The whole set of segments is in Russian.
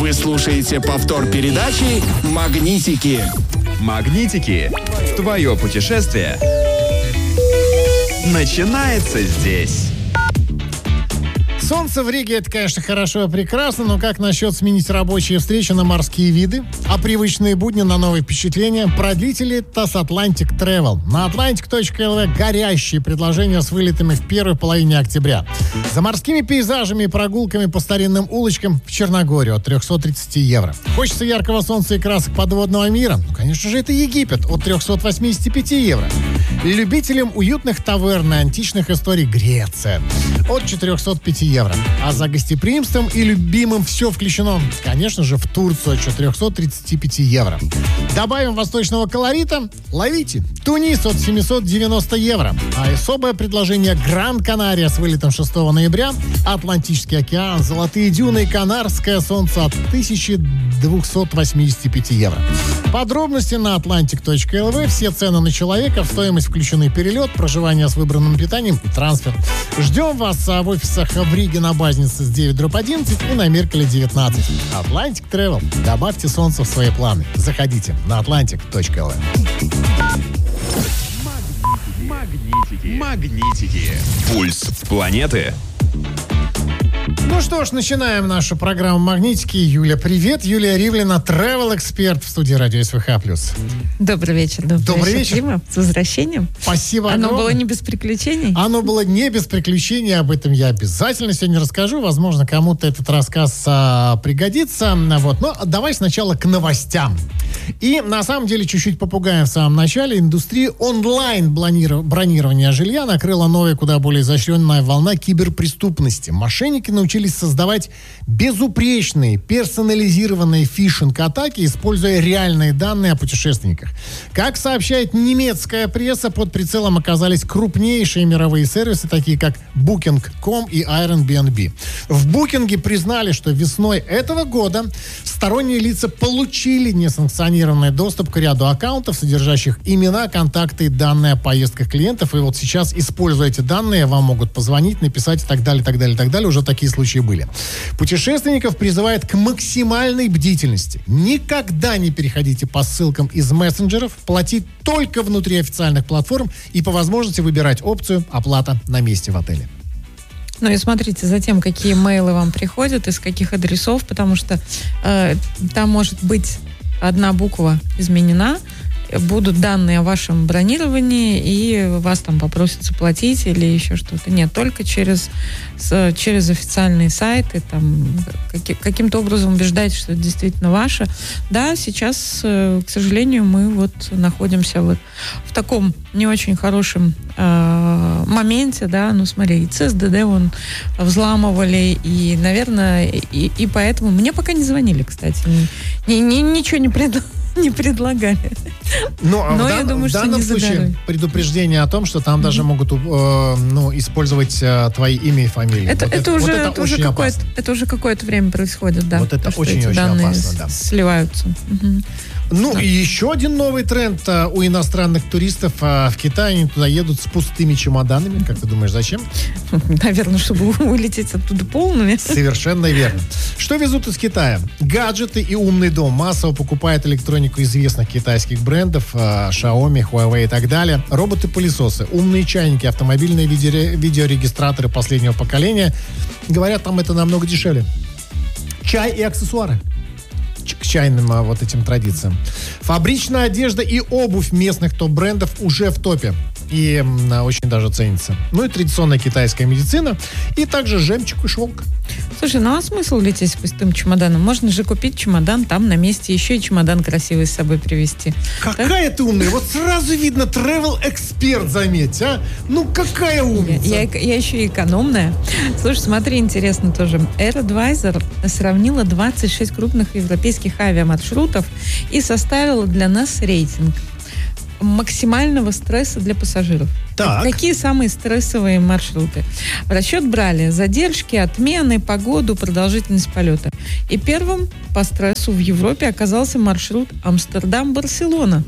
Вы слушаете повтор передачи «Магнитики». «Магнитики». Твое путешествие начинается здесь. Солнце в Риге — это, конечно, хорошо и прекрасно, но как насчет сменить рабочие встречи на морские виды, а привычные будни на новые впечатления? Продлите ли TAS Atlantic Travel? На atlantic.lv горящие предложения с вылетами в первой половине октября. За морскими пейзажами и прогулками по старинным улочкам в Черногорию от 330 евро. Хочется яркого солнца и красок подводного мира? Ну, конечно же, это Египет от 385 евро. Любителям уютных таверн и античных историй Греция от 405 евро. А за гостеприимством и любимым все включено, конечно же, в Турцию от 435 евро. Добавим восточного колорита? Ловите! Тунис от 790 евро. А особое предложение Гран-Канария с вылетом 6 ноября, Атлантический океан, Золотые дюны и Канарское солнце от 1285 евро. Подробности на atlantic.lv. Все цены на человека, в стоимость включены перелет, проживание с выбранным питанием и трансфер. Ждем вас в офисах в Риге на Базнице с 9/11 и на Меркеле 19. Atlantic Travel. Добавьте солнце в свои планы. Заходите на atlantic.lv. Магнитики. Пульс планеты. Ну что ж, начинаем нашу программу «Магнитики». Юля, привет. Юлия Ривлина, travel-эксперт в студии радио СВХ+. Добрый вечер. Добрый вечер. Дима, с возвращением. Спасибо огромное. Оно было не без приключений? Оно было не без приключений. Об этом я обязательно сегодня расскажу. Возможно, кому-то этот рассказ пригодится. Вот. Но давай сначала к новостям. И на самом деле чуть-чуть попугаем в самом начале. Индустрия онлайн-бронирования жилья накрыла новая, куда более изощренная волна киберпреступности. Мошенники научились создавать безупречные, персонализированные фишинг-атаки, используя реальные данные о путешественниках. Как сообщает немецкая пресса, под прицелом оказались крупнейшие мировые сервисы, такие как Booking.com и Airbnb. В Booking признали, что весной этого года сторонние лица получили несанкционированный доступ к ряду аккаунтов, содержащих имена, контакты и данные о поездках клиентов. И вот сейчас, используя эти данные, вам могут позвонить, написать и так далее, так далее, так далее. Уже такие случаи были. Путешественников призывают к максимальной бдительности. Никогда не переходите по ссылкам из мессенджеров, платить только внутри официальных платформ и по возможности выбирать опцию «Оплата на месте» в отеле. Ну и смотрите за тем, какие мейлы вам приходят, из каких адресов, потому что там может быть одна буква изменена, будут данные о вашем бронировании, и вас там попросят заплатить или еще что-то. Нет, только через официальные сайты, там, каким-то образом убеждать, что это действительно ваше. Да, сейчас, к сожалению, мы вот находимся вот в таком не очень хорошем моменте, да, ну смотри, и ЦСДД вон взламывали, и, наверное, и поэтому мне пока не звонили, кстати, ничего не предлагали. Но я думаю, в данном случае предупреждение о том, что там даже могут использовать твои имя и фамилию. Это уже какое-то время происходит, да. Вот это очень-очень опасно, да. Сливаются. Ну, и еще один новый тренд у иностранных туристов в Китае. Они туда едут с пустыми чемоданами. Как ты думаешь, зачем? Наверное, чтобы улететь оттуда полными. Совершенно верно. Что везут из Китая? Гаджеты и умный дом. Массово покупают электронику известных китайских брендов, Xiaomi, Huawei и так далее. Роботы-пылесосы, умные чайники, автомобильные видеорегистраторы последнего поколения. Говорят, там это намного дешевле. Чай и аксессуары к чайным вот этим традициям. Фабричная одежда и обувь местных топ-брендов уже в топе. И очень даже ценится. Ну и традиционная китайская медицина. И также жемчуг и шелк. Слушай, ну а смысл лететь с пустым чемоданом? Можно же купить чемодан там на месте, еще и чемодан красивый с собой привезти. Какая ты умная. Вот сразу видно, travel-эксперт, заметь, а? Ну, какая умница. Я еще и экономная. Слушай, смотри, интересно тоже. AirAdvisor сравнила 26 крупных европейских авиамаршрутов и составила для нас рейтинг максимального стресса для пассажиров. Так. Какие самые стрессовые маршруты? В расчет брали задержки, отмены, погоду, продолжительность полета. И первым по стрессу в Европе оказался маршрут Амстердам-Барселона.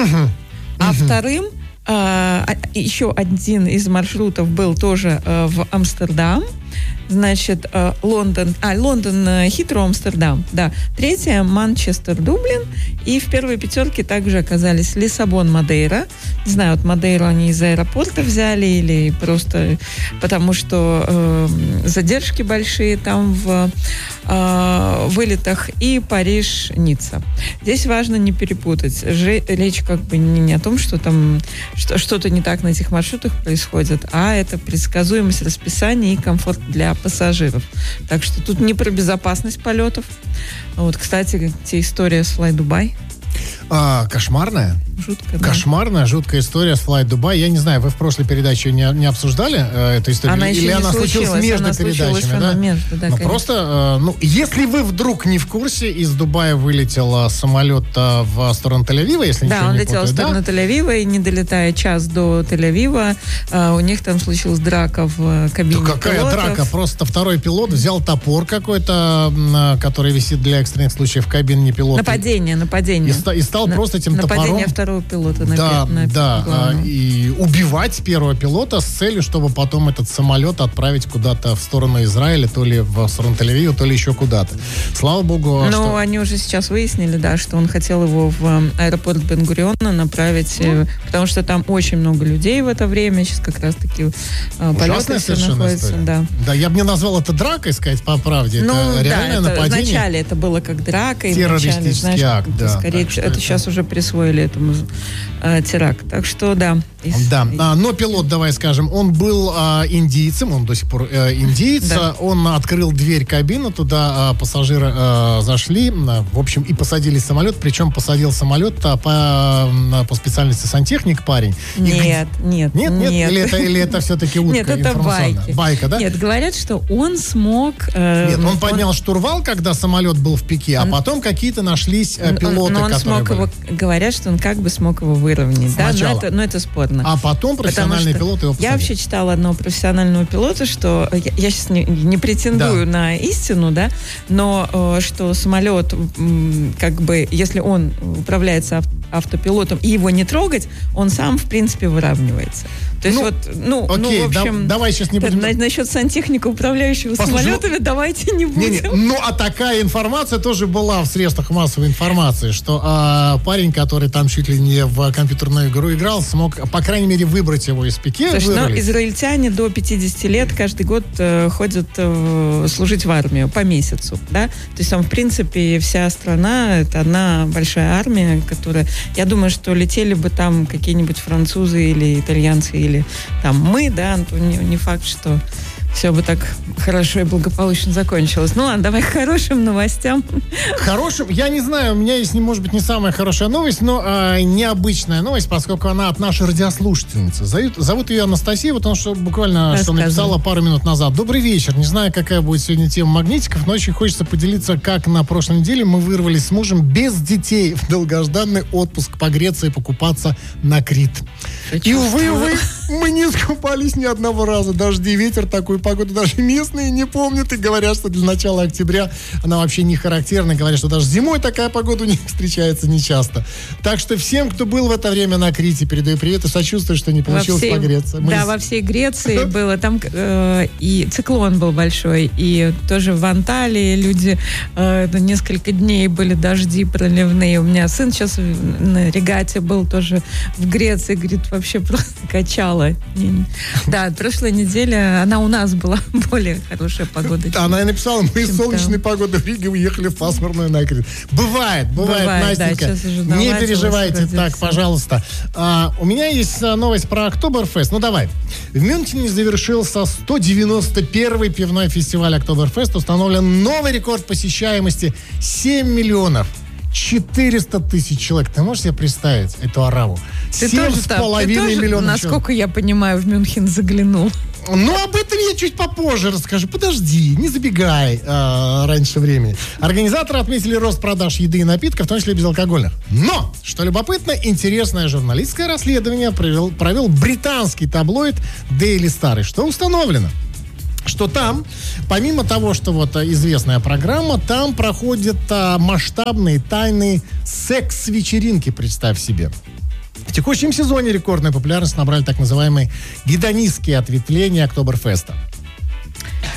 А вторым еще один из маршрутов был тоже в Амстердам. Значит, Лондон, Хитроу, Амстердам, да. 3-я Манчестер, Дублин. И в первой пятерке также оказались Лиссабон, Мадейра. Не знаю, вот Мадейру они из аэропорта взяли или просто потому, что задержки большие там в вылетах. И Париж, Ницца. Здесь важно не перепутать. Речь как бы не о том, что там что-то не так на этих маршрутах происходит, а это предсказуемость расписания и комфорт для пассажиров. Так что тут не про безопасность полетов. Вот, кстати, история с Fly Dubai. Кошмарная? Жутко, да. Кошмарная, жуткая история с Fly Dubai. Я не знаю, вы в прошлой передаче не обсуждали эту историю? Она или она случилась между передачами? Да? Между, да, просто, если вы вдруг не в курсе, из Дубая вылетел самолет в сторону Тель-Авива, если ничего не путаю. Да, он летел в сторону Тель-Авива, и не долетая час до Тель-Авива, у них там случилась драка в кабине пилотов. Какая драка? Просто второй пилот взял топор какой-то, который висит для экстренных случаев в кабине пилота. Нападение. И стал просто этим топором... Нападение второго пилота и убивать первого пилота с целью, чтобы потом этот самолет отправить куда-то в сторону Израиля, то ли в сторону Тель-Авива, то ли еще куда-то. Слава богу. Но они уже сейчас выяснили, да, что он хотел его в аэропорт Бен-Гуриона направить, потому что там очень много людей в это время, сейчас как раз-таки полеты все находятся. Да, я бы не назвал это дракой, сказать по правде. Это реальное нападение. Вначале это было как драка. Террористический акт, да. Скорее, это сейчас уже присвоили этому теракт. Так что, да. Да, но пилот, давай скажем, он был индийцем, он до сих пор индиец. Да. Он открыл дверь кабины, туда пассажиры зашли, в общем, и посадили самолет. Причем посадил самолет по специальности сантехник парень. Нет. Или это все-таки утка? Нет, это байка, да? Нет, говорят, что он смог... он поднял штурвал, когда самолет был в пике, а потом какие-то нашлись пилоты, говорят, что он как бы смог его выровнять. Сначала. Да? Но это спорно. А потом профессиональный пилот его посадил. Я вообще читала одного профессионального пилота, что я сейчас не претендую на истину, да, но что самолет, как бы, если он управляется автопилотом и его не трогать, он сам, в принципе, выравнивается. То есть окей, в общем, давай сейчас не будем... Насчет сантехника, управляющего самолетами, давайте не будем. А такая информация тоже была в средствах массовой информации, что парень, который там чуть ли не в компьютерную игру играл, смог, по крайней мере, выбрать его из пике. Израильтяне до 50 лет каждый год ходят служить в армию по месяцу, да? То есть там, в принципе, вся страна, это одна большая армия, которая... Я думаю, что летели бы там какие-нибудь французы или итальянцы, или там мы, да, то не факт, что все бы так хорошо и благополучно закончилось. Ну ладно, давай к хорошим новостям. Хорошим? Я не знаю, у меня есть, может быть, не самая хорошая новость, но необычная новость, поскольку она от нашей радиослушательницы. Зовут ее Анастасия, потому что буквально что написала пару минут назад. Добрый вечер. Не знаю, какая будет сегодня тема магнитиков, но очень хочется поделиться, как на прошлой неделе мы вырвались с мужем без детей в долгожданный отпуск по Греции покупаться на Крит. И, увы, мы не искупались ни одного раза. Дожди, ветер, такую погоду даже местные не помнят и говорят, что для начала октября она вообще не характерна. Говорят, что даже зимой такая погода у них встречается нечасто. Так что всем, кто был в это время на Крите, передаю привет и сочувствую, что не получилось погреться. Во всей Греции было. Там и циклон был большой, и тоже в Анталии люди несколько дней были дожди проливные. У меня сын сейчас на регате был тоже в Греции, говорит, вообще просто качало. Да, прошлой неделе она у нас была более хорошая погода. Она и написала, мы из солнечной погоды в Риге уехали в пасмурную на Крит. Бывает, Настенька. Да, не переживайте так, пожалуйста. У меня есть новость про Октоберфест. Ну, давай. В Мюнхене завершился 191-й пивной фестиваль Октоберфест. Установлен новый рекорд посещаемости 7 миллионов 400 тысяч человек. Ты можешь себе представить эту ораву? 7,5 миллионов. Насколько я понимаю, в Мюнхен заглянул. Ну, об этом я чуть попозже расскажу. Подожди, не забегай раньше времени. Организаторы отметили рост продаж еды и напитков, в том числе безалкогольных. Но, что любопытно, интересное журналистское расследование провел британский таблоид Daily Star. И что установлено? Что там, помимо того, что вот известная программа, там проходят масштабные тайные секс-вечеринки, представь себе. В текущем сезоне рекордную популярность набрали так называемые гедонистские ответвления Октоберфеста.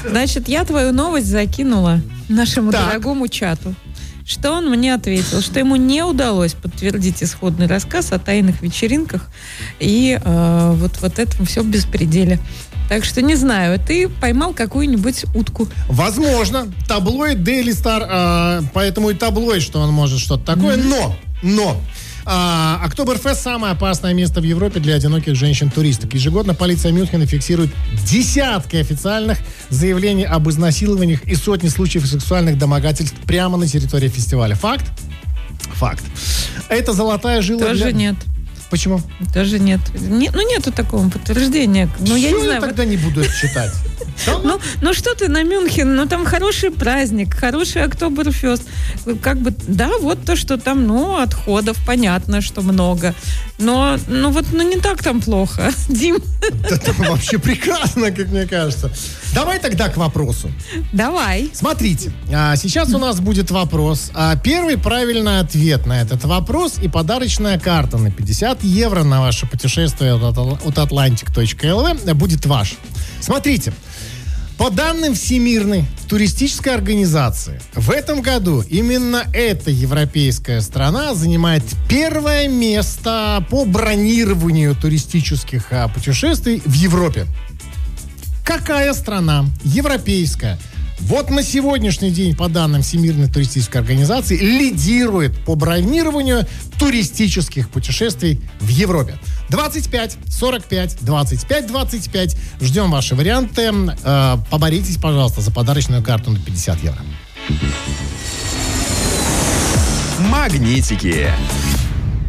Значит, я твою новость закинула нашему Так. дорогому чату. Что он мне ответил? Что ему не удалось подтвердить исходный рассказ о тайных вечеринках и вот этом все беспределе. Так что не знаю, ты поймал какую-нибудь утку. Возможно, таблоид Daily Star, поэтому и таблоид, что он может что-то такое, но Октоберфест — самое опасное место в Европе для одиноких женщин-туристок. Ежегодно полиция Мюнхена фиксирует десятки официальных заявлений об изнасилованиях и сотни случаев сексуальных домогательств прямо на территории фестиваля. Факт? Факт. Это золотая жила Тоже нет. Почему? Тоже нет. Нету такого подтверждения. Ну, я не знаю. тогда не буду это читать. Ну что ты на Мюнхен? Там хороший праздник, хороший Октоберфест. Как бы, да, вот то, что там, отходов, понятно, что много. Но не так там плохо, Дим. Да там вообще прекрасно, как мне кажется. Давай тогда к вопросу. Давай. Смотрите, сейчас у нас будет вопрос. Первый правильный ответ на этот вопрос и подарочная карта на 50 евро на ваше путешествие от atlantic.lv будет ваш. Смотрите, по данным Всемирной туристической организации, в этом году именно эта европейская страна занимает первое место по бронированию туристических путешествий в Европе. Какая страна европейская вот на сегодняшний день, по данным Всемирной туристической организации, лидирует по бронированию туристических путешествий в Европе? 25, 45, 25, 25. Ждем ваши варианты. Поборитесь, пожалуйста, за подарочную карту на 50 евро. Магнитики.